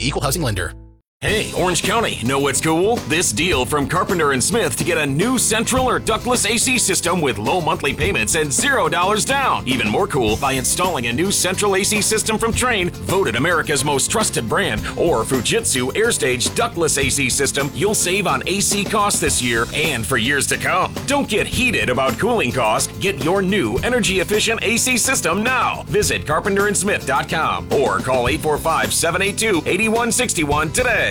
Equal Housing Lender. Hey, Orange County, know what's cool? This deal from Carpenter & Smith to get a new central or ductless AC system with low monthly payments and $0 down. Even more cool, by installing a new central AC system from Trane, voted America's most trusted brand, or Fujitsu AirStage ductless AC system, you'll save on AC costs this year and for years to come. Don't get heated about cooling costs. Get your new energy-efficient AC system now. Visit carpenterandsmith.com or call 845-782-8161 today.